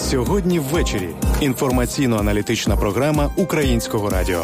Сьогодні ввечері. Інформаційно-аналітична програма Українського радіо.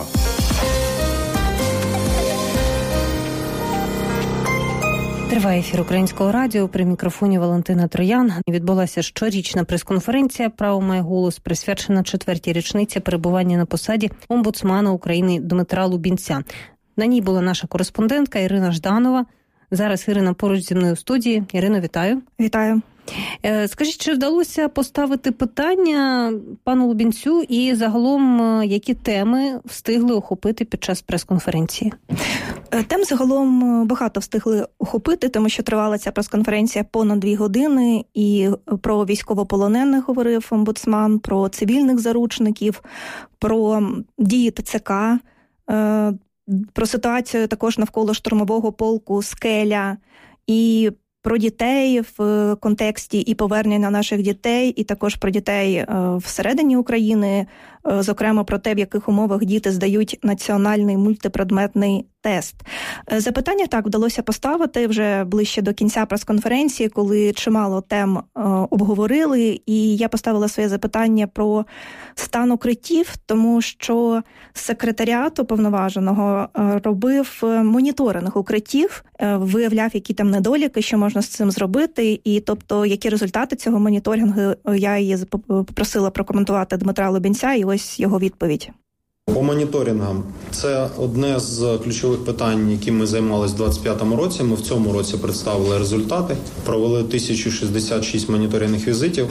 Триває ефір Українського радіо. При мікрофоні Валентина Троян. Відбулася щорічна прес-конференція «Право має голос», присвячена 4-й річниці перебування на посаді омбудсмана України Дмитра Лубінця. На ній була наша кореспондентка Ірина Жданова. Зараз Ірина поруч зі мною в студії. Ірино, вітаю. Вітаю. Скажіть, чи вдалося поставити питання пану Лубінцю і загалом які теми встигли охопити під час прес-конференції? Тем загалом багато встигли охопити, тому що тривала ця прес-конференція понад 2 години, і про військовополонених говорив омбудсман, про цивільних заручників, про дії ТЦК, про ситуацію також навколо штурмового полку «Скеля» і про дітей в контексті і повернення наших дітей, і також про дітей всередині України, зокрема про те, в яких умовах діти здають національний мультипредметний тест. Запитання так вдалося поставити вже ближче до кінця прес-конференції, коли чимало тем обговорили, і я поставила своє запитання про стан укриттів, тому що секретаріат уповноваженого робив моніторинг укриттів, виявляв, які там недоліки, що можна з цим зробити, і тобто, які результати цього моніторингу, я її попросила прокоментувати Дмитра Лубінця, і ось його відповідь. По моніторингам. Це одне з ключових питань, яким ми займалися в 2025 році. Ми в цьому році представили результати. Провели 1066 моніторингових візитів.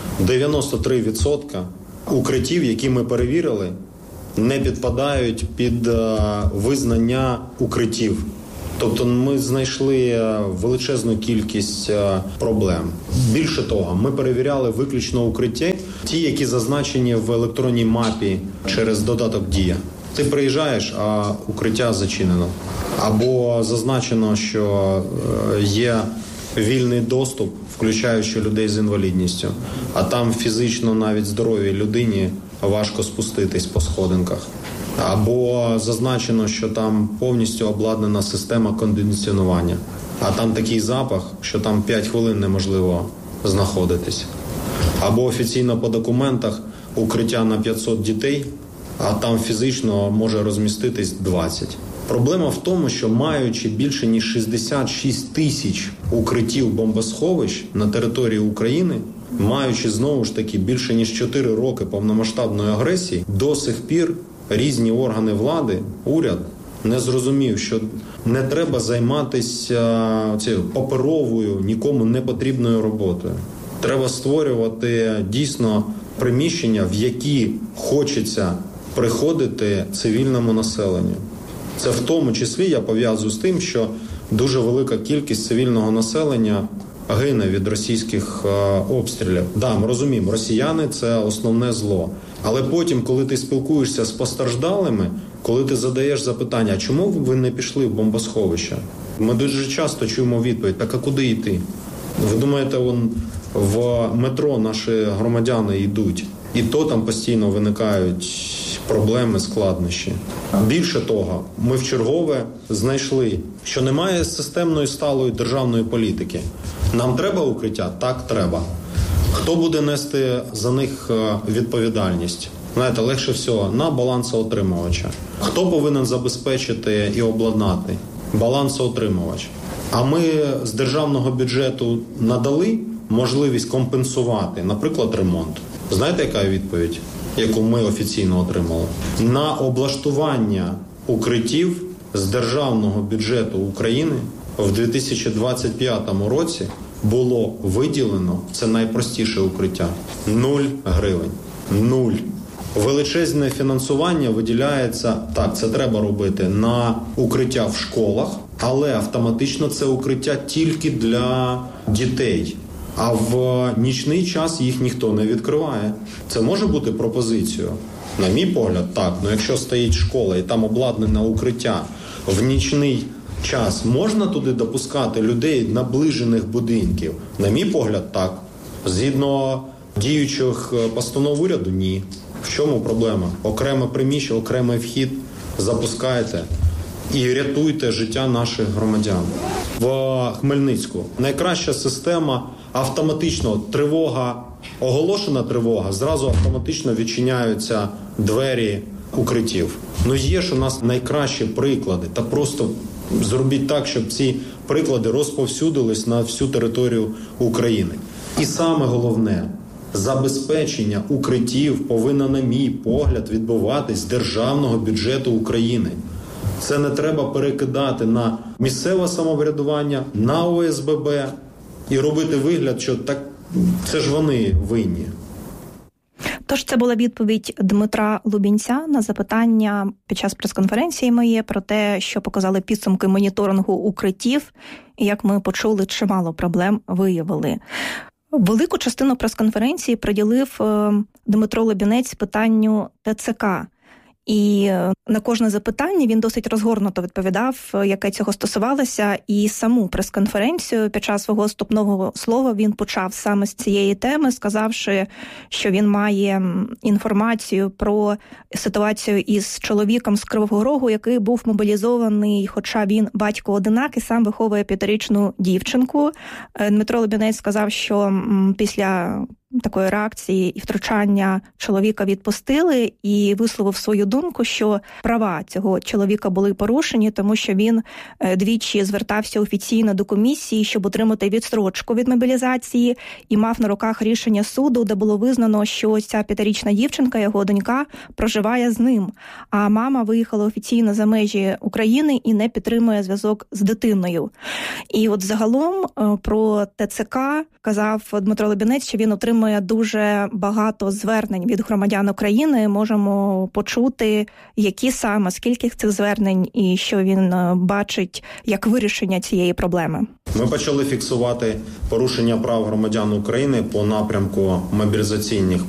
93% укриттів, які ми перевірили, не підпадають під визнання укриттів. Тобто ми знайшли величезну кількість проблем. Більше того, ми перевіряли виключно укриття, ті, які зазначені в електронній мапі через додаток «Дія». Ти приїжджаєш, а укриття зачинено. Або зазначено, що є вільний доступ, включаючи людей з інвалідністю. А там фізично навіть здоровій людині важко спуститись по сходинках. Або зазначено, що там повністю обладнана система кондиціонування. А там такий запах, що там 5 хвилин неможливо знаходитись. Або офіційно по документах укриття на 500 дітей, а там фізично може розміститись 20. Проблема в тому, що маючи більше ніж 66 тисяч укриттів бомбосховищ на території України, маючи знову ж таки більше ніж 4 роки повномасштабної агресії, до сих пір різні органи влади, уряд, не зрозумів, що не треба займатися цією паперовою, нікому не потрібною роботою. Треба створювати дійсно приміщення, в які хочеться приходити цивільному населенню. Це в тому числі я пов'язую з тим, що дуже велика кількість цивільного населення гине від російських обстрілів. Да, ми розуміємо, росіяни – це основне зло. Але потім, коли ти спілкуєшся з постраждалими, коли ти задаєш запитання, а чому ви не пішли в бомбосховище? Ми дуже часто чуємо відповідь, так а куди йти? Ви думаєте, в метро наші громадяни йдуть, і то там постійно виникають проблеми, складнощі. Більше того, ми вчергове знайшли, що немає системної сталої державної політики. Нам треба укриття? Так, треба. Хто буде нести за них відповідальність? Знаєте, легше всього на балансоотримувача. Хто повинен забезпечити і обладнати? Балансоотримувач. А ми з державного бюджету надали можливість компенсувати, наприклад, ремонт. Знаєте, яка відповідь, яку ми офіційно отримали? На облаштування укриттів з державного бюджету України в 2025 році було виділено, це найпростіше укриття, 0 гривень. 0. Величезне фінансування виділяється, так, це треба робити, на укриття в школах, але автоматично це укриття тільки для дітей. А в нічний час їх ніхто не відкриває. Це може бути пропозицією? На мій погляд, так. Но якщо стоїть школа і там обладнане укриття в нічний час, можна туди допускати людей наближених будинків? На мій погляд, так. Згідно діючих постанов уряду, ні. В чому проблема? Окреме приміщення, окремий вхід запускайте і рятуйте життя наших громадян. В Хмельницьку найкраща система автоматично тривога, оголошена тривога, зразу автоматично відчиняються двері укриттів. Є ж у нас найкращі приклади, та просто зробіть так, щоб ці приклади розповсюдились на всю територію України. І саме головне, забезпечення укриттів повинно, на мій погляд, відбуватись з державного бюджету України. Це не треба перекидати на місцеве самоврядування, на ОСББ і робити вигляд, що так це ж вони винні. Тож це була відповідь Дмитра Лубінця на запитання під час прес-конференції моєї про те, що показали підсумки моніторингу укриттів, і, як ми почули, чимало проблем виявили. Велику частину прес-конференції приділив Дмитро Лубінець питанню ТЦК. І на кожне запитання він досить розгорнуто відповідав, яке цього стосувалося. І саму прес-конференцію під час свого вступного слова він почав саме з цієї теми, сказавши, що він має інформацію про ситуацію із чоловіком з Кривого Рогу, який був мобілізований, хоча він батько-одинак і сам виховує 5-річну дівчинку. Дмитро Лубінець сказав, що після такої реакції і втручання чоловіка відпустили, і висловив свою думку, що права цього чоловіка були порушені, тому що він двічі звертався офіційно до комісії, щоб отримати відстрочку від мобілізації, і мав на руках рішення суду, де було визнано, що ця 5-річна дівчинка, його донька, проживає з ним, а мама виїхала офіційно за межі України і не підтримує зв'язок з дитиною. І от загалом про ТЦК казав Дмитро Лубінець, що він отримує дуже багато звернень від громадян України. Можемо почути, які саме, скільки цих звернень і що він бачить як вирішення цієї проблеми. Ми почали фіксувати порушення прав громадян України по напрямку мобілізаційних